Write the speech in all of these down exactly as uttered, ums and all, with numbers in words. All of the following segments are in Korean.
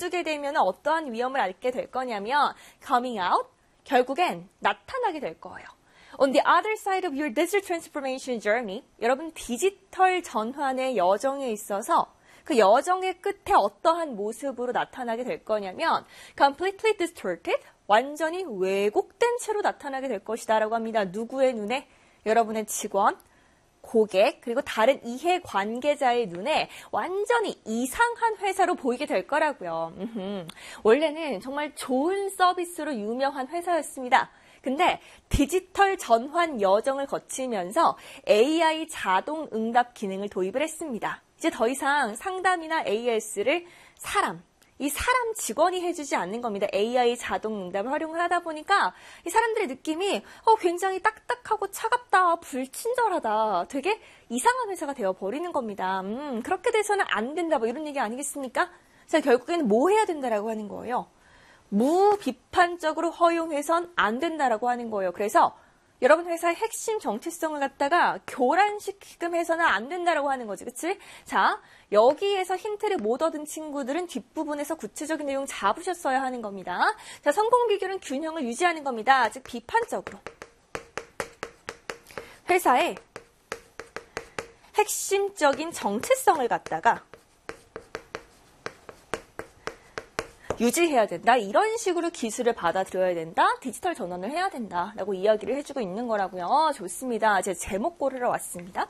앞두게 되면 어떠한 위험을 앓게 될 거냐면 coming out, 결국엔 나타나게 될 거예요. On the other side of your digital transformation journey, 여러분 디지털 전환의 여정에 있어서 그 여정의 끝에 어떠한 모습으로 나타나게 될 거냐면 completely distorted, 완전히 왜곡된 채로 나타나게 될 것이다 라고 합니다. 누구의 눈에? 여러분의 직원, 고객, 그리고 다른 이해관계자의 눈에 완전히 이상한 회사로 보이게 될 거라고요. 음흠. 원래는 정말 좋은 서비스로 유명한 회사였습니다. 근데 디지털 전환 여정을 거치면서 에이아이 자동 응답 기능을 도입을 했습니다. 이제 더 이상 상담이나 에이에스를 사람, 이 사람 직원이 해주지 않는 겁니다. 에이아이 자동 응답을 활용을 하다 보니까 이 사람들의 느낌이 어, 굉장히 딱딱하고 차갑다, 불친절하다, 되게 이상한 회사가 되어버리는 겁니다. 음, 그렇게 돼서는 안 된다, 뭐 이런 얘기 아니겠습니까? 자, 결국에는 뭐 해야 된다라고 하는 거예요. 무비판적으로 허용해선 안 된다라고 하는 거예요. 그래서 여러분 회사의 핵심 정체성을 갖다가 교란시키금 해서는 안 된다라고 하는 거지, 그치? 자, 여기에서 힌트를 못 얻은 친구들은 뒷부분에서 구체적인 내용 잡으셨어야 하는 겁니다. 자, 성공 비결은 균형을 유지하는 겁니다. 즉, 비판적으로. 회사의 핵심적인 정체성을 갖다가 유지해야 된다. 이런 식으로 기술을 받아들여야 된다. 디지털 전환을 해야 된다. 라고 이야기를 해주고 있는 거라고요. 좋습니다. 제 제목 고르러 왔습니다.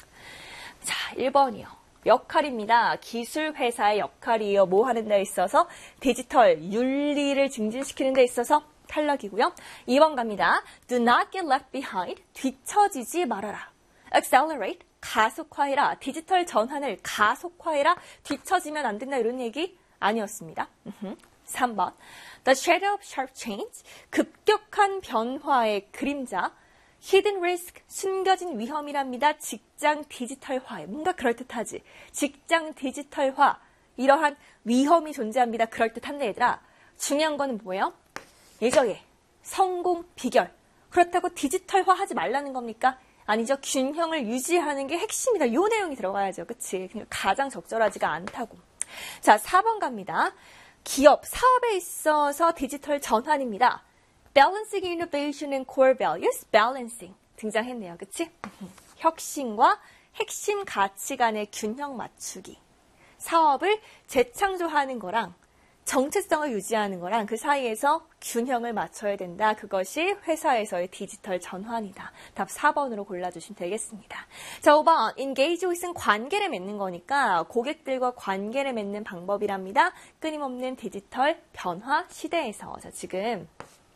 자, 일 번이요. 역할입니다. 기술 회사의 역할이요. 뭐 하는 데 있어서? 디지털 윤리를 증진시키는 데 있어서 탈락이고요. 이 번 갑니다. Do not get left behind. 뒤처지지 말아라. Accelerate. 가속화해라. 디지털 전환을 가속화해라. 뒤처지면 안 된다. 이런 얘기 아니었습니다. 삼 번. The shadow of sharp change. 급격한 변화의 그림자. Hidden risk. 숨겨진 위험이랍니다. 직장 디지털화에. 뭔가 그럴듯하지. 직장 디지털화. 이러한 위험이 존재합니다. 그럴듯한데 얘들아. 중요한 거는 뭐예요? 예정의 성공 비결. 그렇다고 디지털화 하지 말라는 겁니까? 아니죠. 균형을 유지하는 게 핵심이다. 이 내용이 들어가야죠. 그치? 가장 적절하지가 않다고. 자, 사 번 갑니다. 기업, 사업에 있어서 디지털 전환입니다. Balancing innovation and core values. Balancing. 등장했네요. 그치? 혁신과 핵심 가치 간의 균형 맞추기. 사업을 재창조하는 거랑 정체성을 유지하는 거랑 그 사이에서 균형을 맞춰야 된다. 그것이 회사에서의 디지털 전환이다. 답 사 번으로 골라주시면 되겠습니다. 자, 오 번. Engage with은 관계를 맺는 거니까 고객들과 관계를 맺는 방법이랍니다. 끊임없는 디지털 변화 시대에서. 자, 지금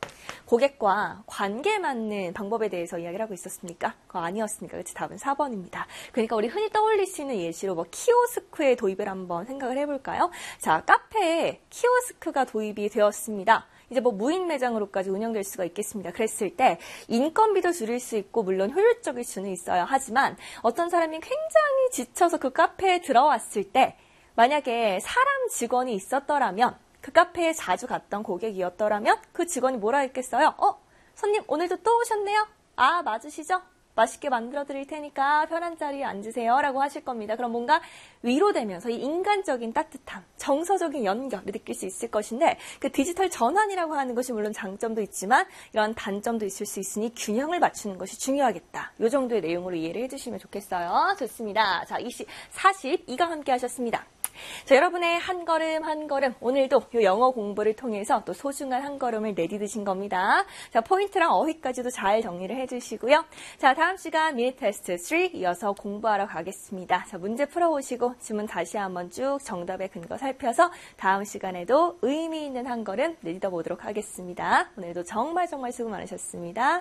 고객과 관계 맞는 방법에 대해서 이야기를 하고 있었습니까? 그거 아니었습니까? 그치? 답은 사 번입니다. 그러니까 우리 흔히 떠올릴 수 있는 예시로 뭐 키오스크의 도입을 한번 생각을 해볼까요? 자, 카페에 키오스크가 도입이 되었습니다. 이제 뭐 무인 매장으로까지 운영될 수가 있겠습니다. 그랬을 때 인건비도 줄일 수 있고 물론 효율적일 수는 있어요. 하지만 어떤 사람이 굉장히 지쳐서 그 카페에 들어왔을 때 만약에 사람 직원이 있었더라면 그 카페에 자주 갔던 고객이었더라면 그 직원이 뭐라 했겠어요? 어? 손님 오늘도 또 오셨네요? 아, 맞으시죠? 맛있게 만들어 드릴 테니까 편한 자리에 앉으세요 라고 하실 겁니다. 그럼 뭔가 위로되면서 이 인간적인 따뜻함, 정서적인 연결을 느낄 수 있을 것인데 그 디지털 전환이라고 하는 것이 물론 장점도 있지만 이러한 단점도 있을 수 있으니 균형을 맞추는 것이 중요하겠다. 이 정도의 내용으로 이해를 해주시면 좋겠어요. 좋습니다. 자, 이십, 사십이가 함께 하셨습니다. 자, 여러분의 한 걸음 한 걸음 오늘도 이 영어 공부를 통해서 또 소중한 한 걸음을 내디디신 겁니다. 자, 포인트랑 어휘까지도 잘 정리를 해주시고요. 자, 다음 시간 미니 테스트 삼 이어서 공부하러 가겠습니다. 자, 문제 풀어보시고 지문 다시 한번 쭉 정답의 근거 살펴서 다음 시간에도 의미 있는 한 걸음 내딛어 보도록 하겠습니다. 오늘도 정말 정말 수고 많으셨습니다.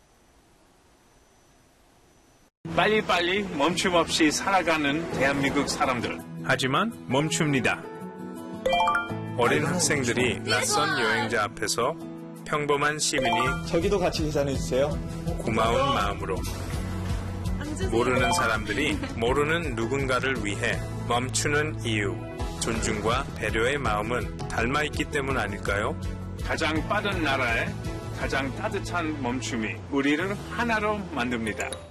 빨리빨리 멈춤 없이 살아가는 대한민국 사람들. 하지만 멈춥니다. 어린 학생들이 낯선 여행자 앞에서 평범한 시민이 저기도 같이 계산해주세요. 고마운 마음으로 모르는 사람들이 모르는 누군가를 위해 멈추는 이유, 존중과 배려의 마음은 닮아있기 때문 아닐까요? 가장 빠른 나라에 가장 따뜻한 멈춤이 우리를 하나로 만듭니다.